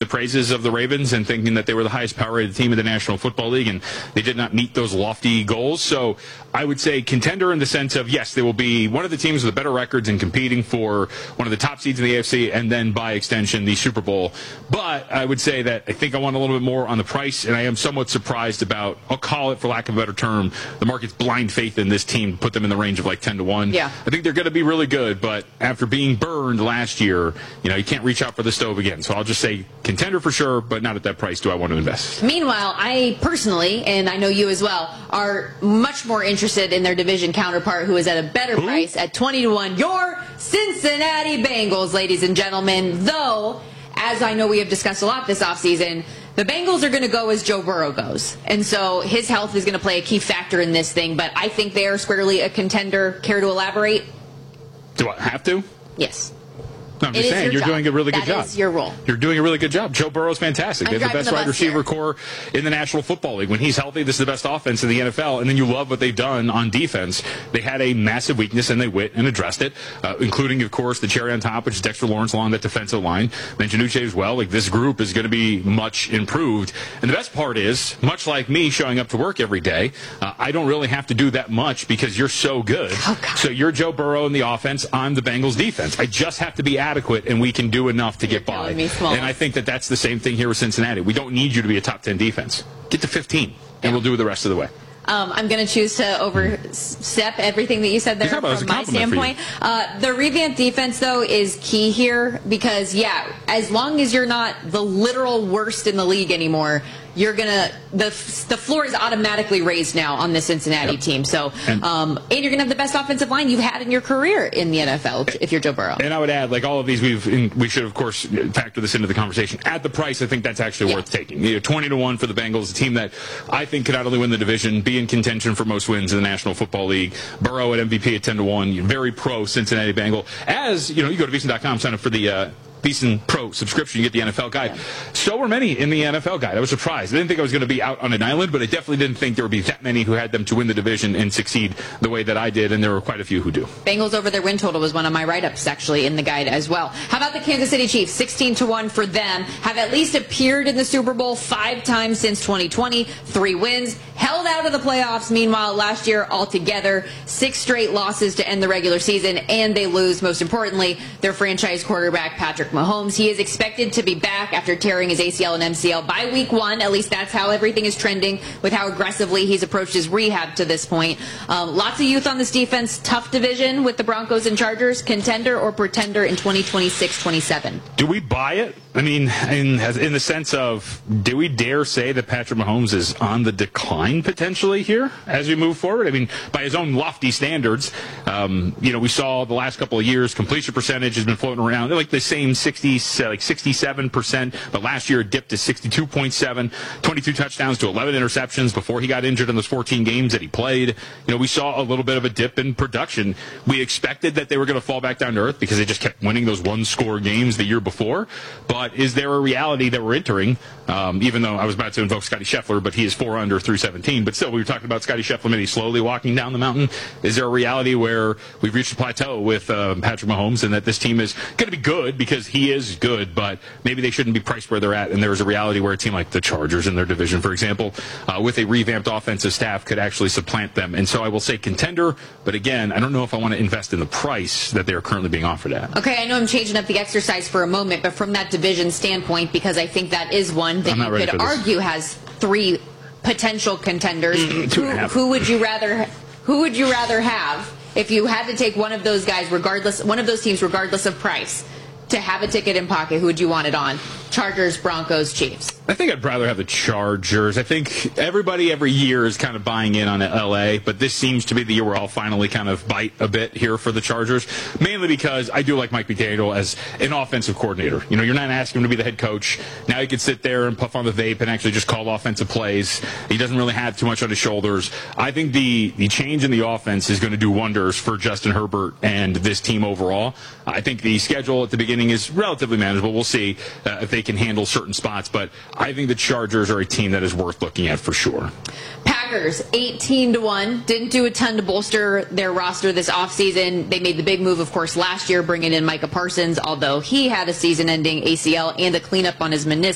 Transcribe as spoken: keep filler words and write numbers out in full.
praises of the Ravens and thinking that they were the highest power-rated team in the National Football League, and they did not meet those lofty goals. So I would say contender in the sense of, yes, they will be one of the teams with the better records and competing for one of the top seeds in the A F C, and then by extension the Super Bowl. But I would say that I think I want a little bit more on the price, and I am somewhat surprised about, I'll call it for lack of a better term, the market's blind faith in this team to put them in the range of like ten to one. Yeah. I think they're going to be really good, but after being burned last year, you know, you can't reach out for the stove again. So I'll just say contender for sure, but not at that price do I want to invest. Meanwhile, I personally, and I know you as well, are much more interested in their division counterpart who is at a better Ooh. price at twenty to one. Your Cincinnati Bengals, ladies and gentlemen. Though, as I know we have discussed a lot this offseason, the Bengals are going to go as Joe Burrow goes. And so his health is going to play a key factor in this thing, but I think they are squarely a contender. Care to elaborate? Do I have to? Yes. No, I'm It just is saying, your you're job. doing a really good That job. is your role. You're doing a really good job. Joe Burrow's fantastic. I'm They have the driving best the wide bus receiver here. core in the National Football League. When he's healthy, this is the best offense in the N F L. And then you love what they've done on defense. They had a massive weakness, and they went and addressed it, uh, including, of course, the cherry on top, which is Dexter Lawrence along that defensive line. Benjanucci as well. Like, this group is going to be much improved. And the best part is, much like me showing up to work every day, uh, I don't really have to do that much because you're so good. Oh, God. So you're Joe Burrow in the offense. I'm the Bengals defense. I just have to be adequate, and we can do enough to get by. killing me, Smalls. And I think that that's the same thing here with Cincinnati. We don't need you to be a top ten defense. Get to fifteen, and Yeah. we'll do it the rest of the way. Um, I'm going to choose to overstep everything that you said there You're talking about from it my as a compliment standpoint. Uh, the revamped defense, though, is key here because, yeah, as long as you're not the literal worst in the league anymore, you're going to – the the floor is automatically raised now on the Cincinnati Yep. team. So, And- um, and you're going to have the best offensive line you've had in your career in the N F L if you're Joe Burrow. And I would add, like all of these, we've in, we should of course factor this into the conversation. At the price, I think that's actually Yeah. worth taking. You know, twenty to one for the Bengals, a team that I think could not only win the division, be in contention for most wins in the National Football League. Burrow at M V P at ten to one. Very pro Cincinnati Bengal. As you know, you go to Beeson dot com, sign up for the. Uh, Beeson Pro subscription, you get the N F L guide. So were many in the N F L guide. I was surprised. I didn't think I was going to be out on an island, but I definitely didn't think there would be that many who had them to win the division and succeed the way that I did, and there were quite a few who do. Bengals over their win total was one of my write-ups, actually, in the guide as well. How about the Kansas City Chiefs? sixteen to one for them. Have at least appeared in the Super Bowl five times since twenty twenty. Three wins. Held out of the playoffs, meanwhile, last year altogether. Six straight losses to end the regular season, and they lose, most importantly, their franchise quarterback, Patrick Mahomes. He is expected to be back after tearing his A C L and M C L by week one. At least that's how everything is trending with how aggressively he's approached his rehab to this point. Um, lots of youth on this defense. Tough division with the Broncos and Chargers. Contender or pretender in twenty twenty-six twenty-seven? Do we buy it? I mean, in, in the sense of, do we dare say that Patrick Mahomes is on the decline potentially here as we move forward? I mean, by his own lofty standards, um, you know, we saw the last couple of years, completion percentage has been floating around like the same sixty, like sixty-seven percent, but last year it dipped to sixty-two point seven, twenty-two touchdowns to eleven interceptions before he got injured in those fourteen games that he played. You know, we saw a little bit of a dip in production. We expected that they were going to fall back down to earth because they just kept winning those one-score games the year before, but is there a reality that we're entering, um, even though I was about to invoke Scotty Scheffler, but he is four under through seventeen, but still we were talking about Scotty Scheffler maybe slowly walking down the mountain. Is there a reality where we've reached a plateau with uh, Patrick Mahomes and that this team is going to be good because he is good, but maybe they shouldn't be priced where they're at, and there's a reality where a team like the Chargers in their division, for example, uh, with a revamped offensive staff could actually supplant them. And so I will say contender, but again, I don't know if I want to invest in the price that they are currently being offered at. Okay, I know I'm changing up the exercise for a moment, but from that division standpoint, because I think that is one that I'm not you ready could for this. argue has three potential contenders. two and a who, half. who would you rather? Who would you rather have if you had to take one of those guys, regardless, one of those teams, regardless of price, to have a ticket in pocket? Who would you want it on? Chargers, Broncos, Chiefs. I think I'd rather have the Chargers. I think everybody every year is kind of buying in on L A, but this seems to be the year where I'll finally kind of bite a bit here for the Chargers, mainly because I do like Mike McDaniel as an offensive coordinator. You know, you're not asking him to be the head coach. Now he can sit there and puff on the vape and actually just call offensive plays. He doesn't really have too much on his shoulders. I think the, the change in the offense is going to do wonders for Justin Herbert and this team overall. I think the schedule at the beginning is relatively manageable. We'll see uh, if they can handle certain spots, but I think the Chargers are a team that is worth looking at for sure. Packers, eighteen to one. Didn't do a ton to bolster their roster this offseason. They made the big move, of course, last year, bringing in Micah Parsons, although he had a season-ending A C L and a cleanup on his meniscus.